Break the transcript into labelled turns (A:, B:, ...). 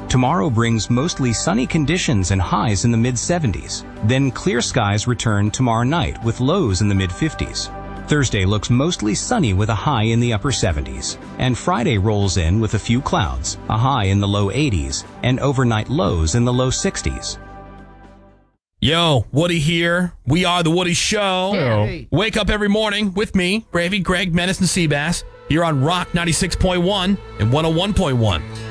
A: Tomorrow brings mostly sunny conditions and highs in the mid-70s. Then clear skies return tomorrow night with lows in the mid-50s. Thursday looks mostly sunny with a high in the upper 70s. And Friday rolls in with a few clouds, a high in the low 80s, and overnight lows in the low 60s.
B: Yo, Woody here. We are The Woody Show.
C: Hey.
B: Wake up every morning with me, Bravey, Greg, Menace, and Seabass, here on Rock 96.1 and 101.1.